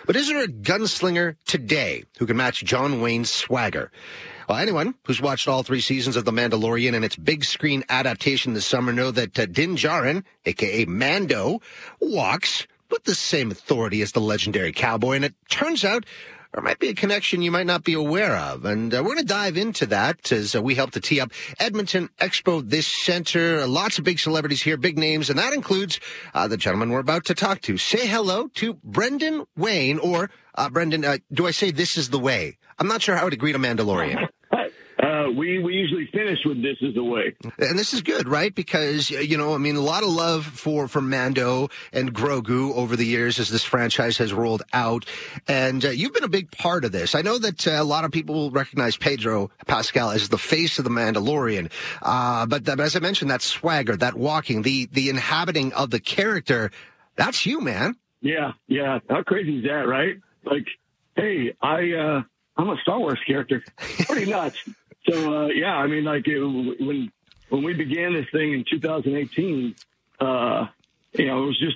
But is there a gunslinger today who can match John Wayne's swagger? Well, anyone who's watched all 3 seasons of The Mandalorian and its big screen adaptation this summer know that Din Djarin, a.k.a. Mando, walks with the same authority as the legendary cowboy. And it turns out there might be a connection you might not be aware of. And we're going to dive into that as we help to tee up Edmonton Expo this center. Lots of big celebrities here, big names, and that includes the gentleman we're about to talk to. Say hello to Brendan Wayne, or Brendan, do I say this is the way? I'm not sure how to greet a Mandalorian. We usually finish with "This is the way," and this is good, right? Because a lot of love for Mando and Grogu over the years as this franchise has rolled out, and you've been a big part of this. I know that a lot of people recognize Pedro Pascal as the face of the Mandalorian, but as I mentioned, that swagger, that walking, the inhabiting of the character—that's you, man. Yeah. How crazy is that, right? Like, hey, I'm a Star Wars character. Pretty nuts. So, when we began this thing in 2018, it was just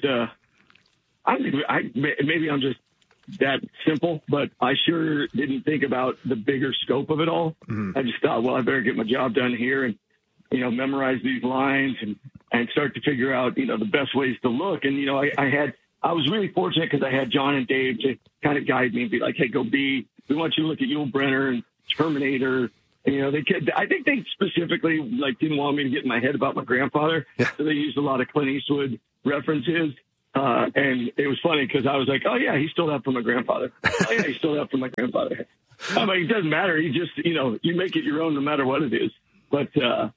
maybe I'm just that simple, but I sure didn't think about the bigger scope of it all. Mm-hmm. I just thought, well, I better get my job done here and, memorize these lines and start to figure out, the best ways to look. And, I was really fortunate because I had John and Dave to kind of guide me and be like, hey, we want you to look at Yul Brynner and Terminator. And, I think they specifically didn't want me to get in my head about my grandfather. Yeah. So they used a lot of Clint Eastwood references. And it was funny because I was like, oh, yeah, he stole that from my grandfather. Oh, yeah, he stole that from my grandfather. I'm like, it doesn't matter. He just, you make it your own no matter what it is. But,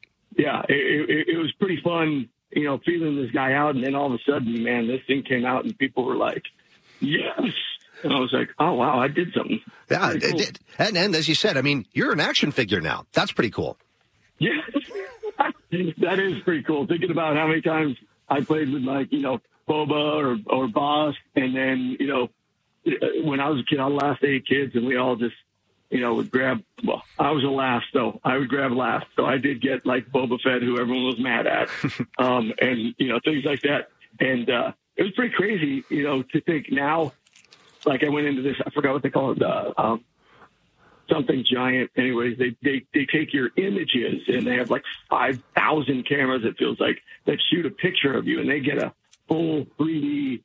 it was pretty fun, feeling this guy out. And then all of a sudden, man, this thing came out and people were like, yes. And I was like, oh, wow, I did something. Yeah, it did. And as you said, you're an action figure now. That's pretty cool. Yeah, that is pretty cool. Thinking about how many times I played with, Boba or Boss. And then, when I was a kid, I had the last 8 kids, and we all just, would grab, well, I was a last, so I would grab last. So I did get, Boba Fett, who everyone was mad at, and, things like that. And it was pretty crazy, to think now. I went into this, I forgot what they call it, something giant. Anyways, they take your images and they have 5,000 cameras, it feels like, that shoot a picture of you, and they get a full 3D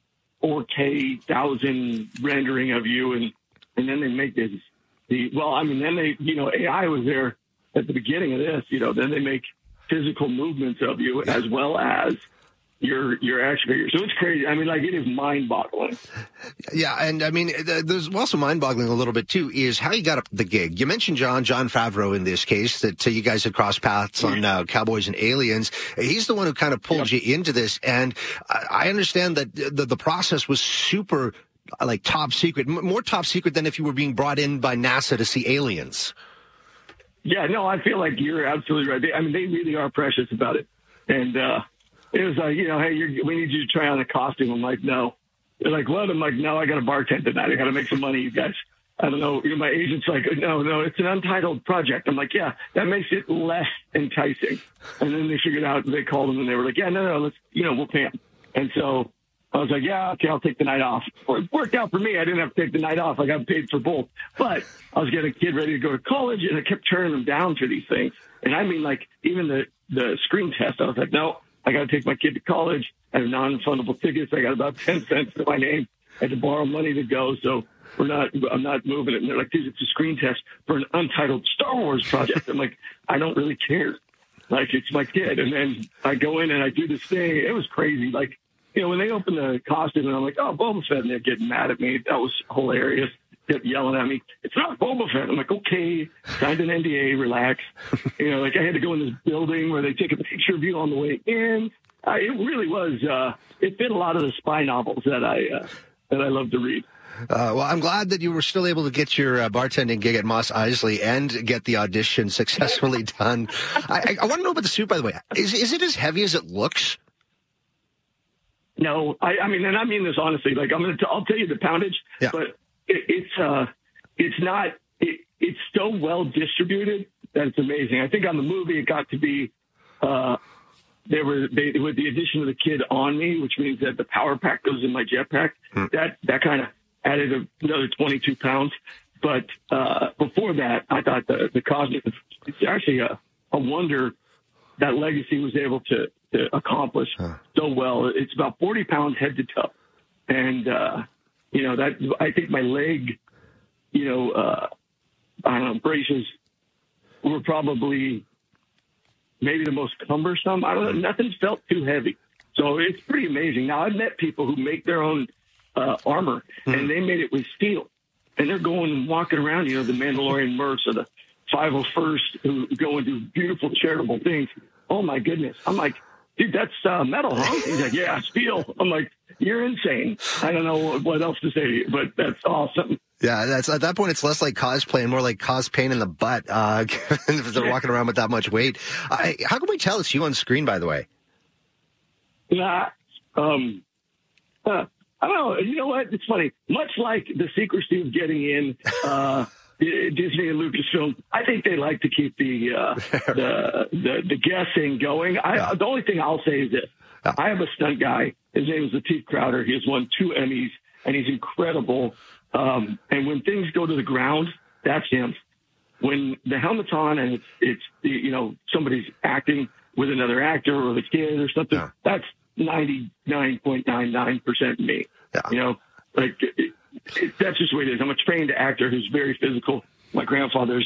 4K 1,000 rendering of you. And then they make then they, AI was there at the beginning of this, then they make physical movements of you as well as your action figure. So it's crazy. It is mind-boggling. Yeah, and there's also mind-boggling a little bit too is how you got up the gig. You mentioned Jon Favreau in this case, that you guys had crossed paths on Cowboys and Aliens. He's the one who kind of pulled you into this, and I understand that the process was super top secret, more top secret than if you were being brought in by NASA to see aliens. Yeah, no, I feel like you're absolutely right. They really are precious about it, and it was like, hey, we need you to try on a costume. I'm like, no. They're like, what? I'm like, no, I got to bartend tonight. I got to make some money, you guys. I don't know. My agent's like, no, it's an untitled project. I'm like, yeah, that makes it less enticing. And then they figured out, they called them and they were like, yeah, no, let's, we'll pay them. And so I was like, yeah, okay, I'll take the night off. Well, it worked out for me. I didn't have to take the night off. I got paid for both. But I was getting a kid ready to go to college, and I kept turning them down for these things. And even the screen test, I was like, no. I got to take my kid to college. I have non-refundable tickets. I got about 10 cents to my name. I had to borrow money to go, so I'm not moving it. And they're like, dude, it's a screen test for an untitled Star Wars project. I'm like, I don't really care. It's my kid. And then I go in and I do this thing. It was crazy. When they opened the costume, and I'm like, oh, Boba Fett, and they're getting mad at me. That was hilarious. Kept yelling at me, it's not Boba Fett. I'm like, okay, signed an NDA, relax. I had to go in this building where they take a picture of you on the way in. It really was, it fit a lot of the spy novels that I love to read. Well, I'm glad that you were still able to get your bartending gig at Mos Eisley and get the audition successfully done. I want to know about the suit, by the way. Is it as heavy as it looks? No, I mean this honestly. I'll tell you the poundage, yeah. But it's not. It's so well distributed that it's amazing. I think on the movie it got to be with the addition of the kid on me, which means that the power pack goes in my jetpack. That kind of added another 22 pounds. But before that, I thought the cosmic, it's actually a wonder that Legacy was able to accomplish so well. It's about 40 pounds head to toe. And, that I think my leg, braces were probably maybe the most cumbersome. I don't know. Nothing's felt too heavy. So it's pretty amazing. Now, I've met people who make their own armor, and they made it with steel. And they're going and walking around, the Mandalorian mercs or the 501st who go and do beautiful charitable things. Oh, my goodness. I'm like, dude, that's metal, huh? He's like, yeah, steel. I'm like, you're insane. I don't know what else to say to you, but that's awesome. Yeah, that's at that point, it's less like cosplay and more like cause pain in the butt if they're walking around with that much weight. How can we tell it's you on screen, by the way? I don't know. You know what? It's funny. Much like the secrecy of getting in Disney and Lucasfilm, I think they like to keep the guessing going. The only thing I'll say is this. I have a stunt guy. His name is Lateef Crowder. He has won 2 Emmys, and he's incredible. And when things go to the ground, that's him. When the helmet's on and it's somebody's acting with another actor or the kid or something, that's 99.99% me. Yeah. That's just the way it is. I'm a trained actor who's very physical. My grandfather's,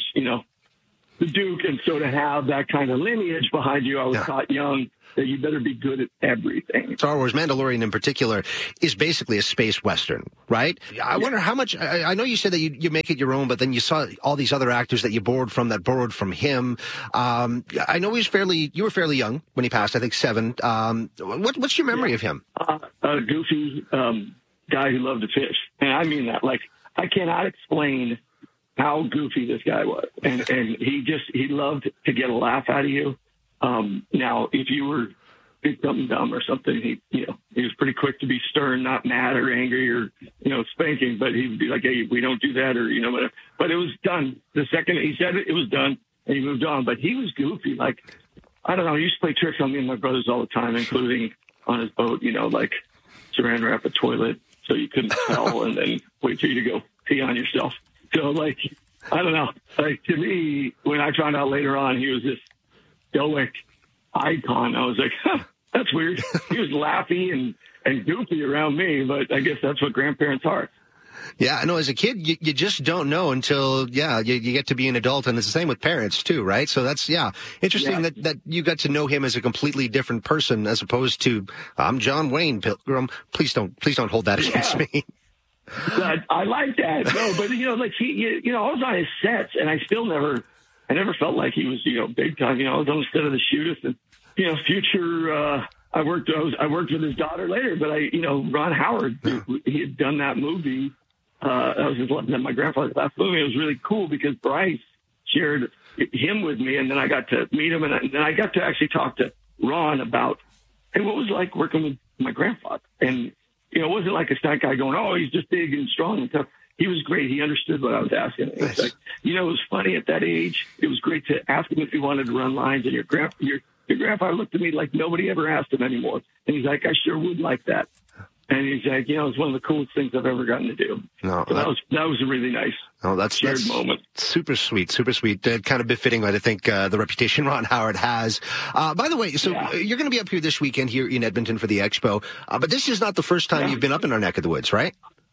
the Duke. And so to have that kind of lineage behind you, I was taught young that you better be good at everything. Star Wars Mandalorian in particular is basically a space Western, right? I wonder how much, I know you said that you make it your own, but then you saw all these other actors that you borrowed from him. I know you were fairly young when he passed, I think 7. What's your memory of him? A goofy guy who loved to fish. And I mean that. Like, I cannot explain how goofy this guy was. And he loved to get a laugh out of you. Now, if you were did something dumb or something, he was pretty quick to be stern, not mad or angry or, spanking, but he would be like, hey, we don't do that or, whatever. But it was done. The second he said it, it was done and he moved on. But he was goofy. Like, I don't know. He used to play tricks on me and my brothers all the time, including on his boat, like saran wrap a toilet so you couldn't smell and then wait for you to go pee on yourself. So, like, I don't know. Like, to me, when I found out later on he was this stoic icon, I was like, that's weird. He was laughy and goofy around me, but I guess that's what grandparents are. Yeah, I know. As a kid, you just don't know until, you get to be an adult, and it's the same with parents too, right? So that's, interesting that you got to know him as a completely different person as opposed to, I'm John Wayne Pilgrim. Please don't hold that against me. But I like that. No, but like I was on his sets, and I never felt like he was, big time. I was on the set of The Shootist, and future. I worked with his daughter later, but Ron Howard, he had done that movie. That was my grandfather's last movie. It was really cool because Bryce shared him with me, and then I got to meet him, and then I got to actually talk to Ron about, hey, what was it like working with my grandfather? And it wasn't like a stunt guy going, oh, he's just big and strong and tough. He was great. He understood what I was asking. It was like, it was funny at that age. It was great to ask him if he wanted to run lines, and your grandfather looked at me like nobody ever asked him anymore. And he's like, I sure would like that. And he's like, it's one of the coolest things I've ever gotten to do. No, so that was a really nice shared moment. Super sweet, super sweet. Kind of befitting, I think, the reputation Ron Howard has. By the way, so you're going to be up here this weekend here in Edmonton for the Expo, but this is not the first time you've been up in our neck of the woods, right?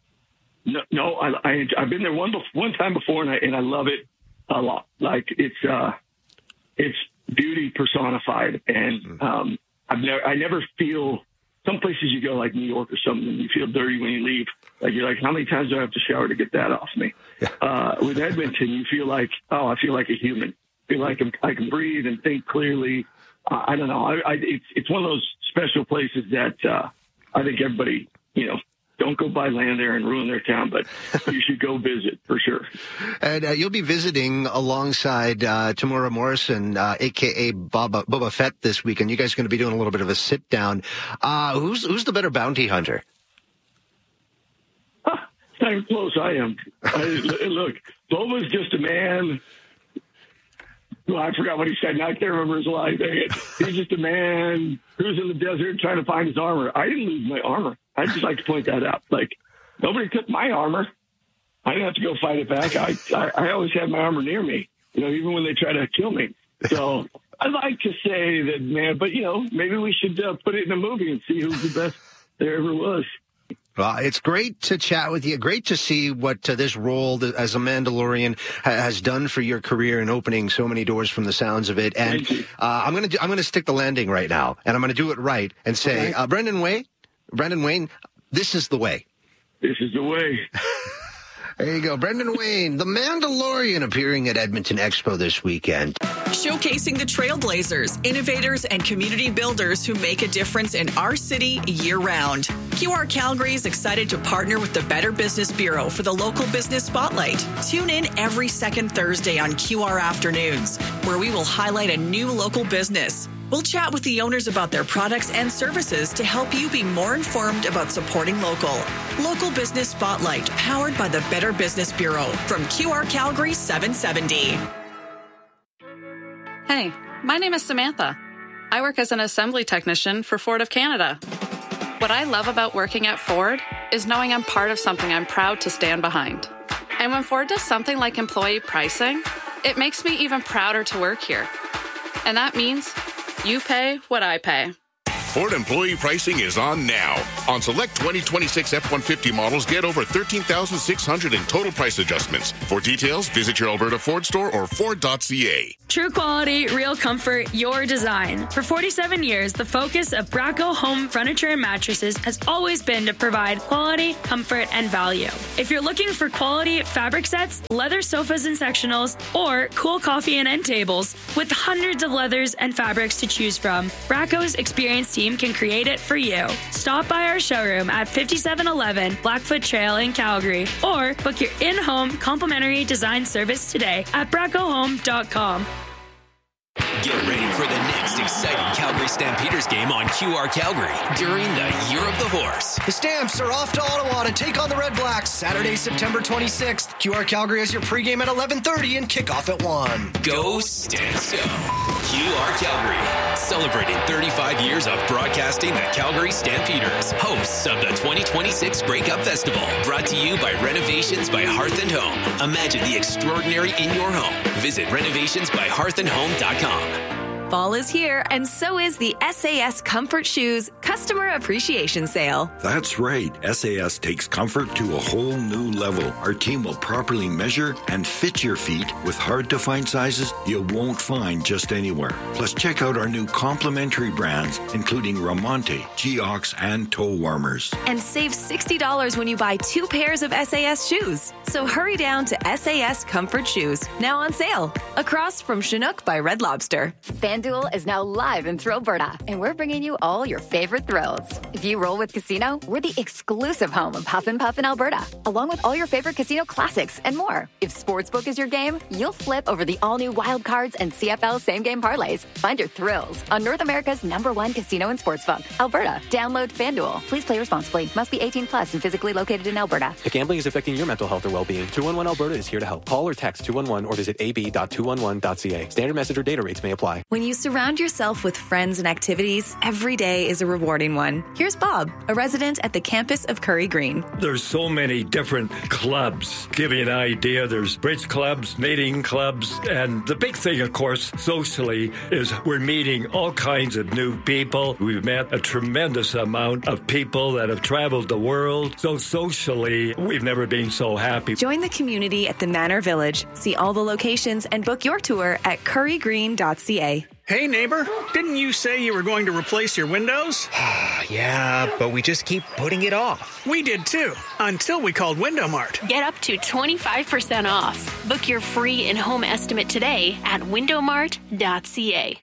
No, I've been there one time before, and I love it a lot. Like, it's beauty personified, and I never feel. Some places you go, like New York or something, and you feel dirty when you leave. Like, you're like, how many times do I have to shower to get that off me? Yeah. With Edmonton, you feel like, I feel like a human. I feel like I can breathe and think clearly. I don't know. It's one of those special places that I think everybody, don't go buy land there and ruin their town, but you should go visit for sure. And you'll be visiting alongside Temuera Morrison, a.k.a. Boba Fett, this weekend. You guys are going to be doing a little bit of a sit-down. Who's the better bounty hunter? It's not even close. I am. Look, Boba's just a man. Well, I forgot what he said. Now I can't remember his line. He's just a man who's in the desert trying to find his armor. I didn't lose my armor. I just like to point that out. Like, nobody took my armor. I didn't have to go fight it back. I always had my armor near me, even when they try to kill me. So I'd like to say that, man, but, maybe we should put it in a movie and see who's the best there ever was. Well, it's great to chat with you. Great to see what this role as a Mandalorian has done for your career and opening so many doors from the sounds of it. And I'm going to stick the landing right now, and I'm going to do it right and say, Brendan Wayne, this is the way. This is the way. There you go. Brendan Wayne, the Mandalorian, appearing at Edmonton Expo this weekend. Showcasing the trailblazers, innovators, and community builders who make a difference in our city year-round. QR Calgary is excited to partner with the Better Business Bureau for the Local Business Spotlight. Tune in every second Thursday on QR Afternoons, where we will highlight a new local business. We'll chat with the owners about their products and services to help you be more informed about supporting local. Local Business Spotlight, powered by the Better Business Bureau from QR Calgary 770. Hey, my name is Samantha. I work as an assembly technician for Ford of Canada. What I love about working at Ford is knowing I'm part of something I'm proud to stand behind. And when Ford does something like employee pricing, it makes me even prouder to work here. And that means you pay what I pay. Ford employee pricing is on now. On select 2026 F-150 models, get over $13,600 in total price adjustments. For details, visit your Alberta Ford store or Ford.ca. True quality, real comfort, your design. For 47 years, the focus of Bracco Home Furniture and Mattresses has always been to provide quality, comfort, and value. If you're looking for quality fabric sets, leather sofas and sectionals, or cool coffee and end tables, with hundreds of leathers and fabrics to choose from, Bracco's experienced team can create it for you. Stop by our showroom at 5711 Blackfoot Trail in Calgary, or book your in-home complimentary design service today at braccohome.com. Get ready for the next exciting Calgary Stampeders game on QR Calgary during the Year of the Horse. The Stamps are off to Ottawa to take on the Red Blacks Saturday, September 26th. QR Calgary has your pregame at 11:30 and kickoff at 1. Go Stamps Go! QR Calgary, celebrating 35 years of broadcasting the Calgary Stampeders, hosts of the 2026 Grey Cup Festival, brought to you by Renovations by Hearth and Home. Imagine the extraordinary in your home. Visit renovationsbyhearthandhome.com. Fall is here, and so is the SAS Comfort Shoes Customer Appreciation Sale. That's right. SAS takes comfort to a whole new level. Our team will properly measure and fit your feet with hard-to-find sizes you won't find just anywhere. Plus, check out our new complimentary brands, including Ramonte, Geox, and toe warmers. And save $60 when you buy 2 pairs of SAS shoes. So hurry down to SAS Comfort Shoes, now on sale, across from Chinook by Red Lobster. FanDuel is now live in Thrillberta, and we're bringing you all your favorite thrills. If you roll with Casino, we're the exclusive home of Huff and Puff in Alberta, along with all your favorite casino classics and more. If Sportsbook is your game, you'll flip over the all-new Wild Cards and CFL same-game parlays. Find your thrills on North America's #1 casino and sportsbook, Alberta. Download FanDuel. Please play responsibly. Must be 18 plus and physically located in Alberta. If gambling is affecting your mental health or well-being, 211 Alberta is here to help. Call or text 211 or visit ab.211.ca. Standard message or data rates may apply. When you surround yourself with friends and activities, every day is a rewarding one. Here's Bob, a resident at the campus of Curry Green. There's so many different clubs. Give you an idea, there's bridge clubs, knitting clubs, and the big thing, of course, socially, is we're meeting all kinds of new people. We've met a tremendous amount of people that have traveled the world. So socially, we've never been so happy. Join the community at the Manor Village. See all the locations and book your tour at currygreen.ca. Hey, neighbor, didn't you say you were going to replace your windows? Yeah, but we just keep putting it off. We did too, until we called Window Mart. Get up to 25% off. Book your free in-home estimate today at windowmart.ca.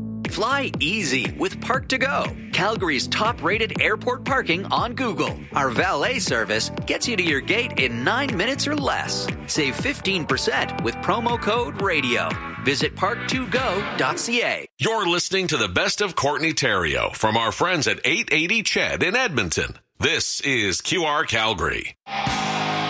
Fly easy with Park2Go, Calgary's top-rated airport parking on Google. Our valet service gets you to your gate in 9 minutes or less. Save 15% with promo code RADIO. Visit park2go.ca. You're listening to the best of Courtney Theriault from our friends at 880 Ched in Edmonton. This is QR Calgary.